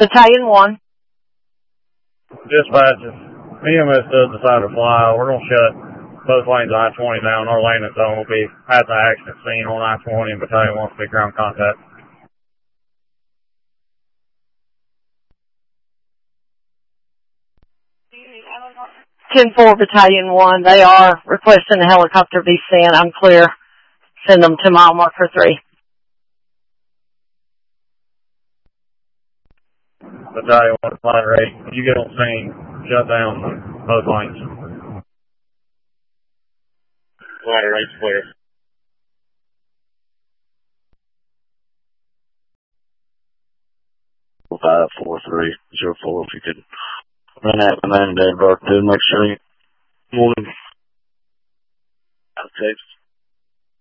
Battalion 1. Dispatch, EMS does decide to fly. We're going to shut both lanes of I-20 down. Our landing zone will be at the accident scene on I-20, and Battalion 1 will be ground contact. Ten 4 Battalion 1. They are requesting a helicopter be sent. I'm clear. Send them to mile marker 3. Battalion 1 flight rate. When you get on scene, shut down both lanes. Flight rate's clear. 54304. If you could run out the 9 day birthday, make sure you morning. Out of Texas.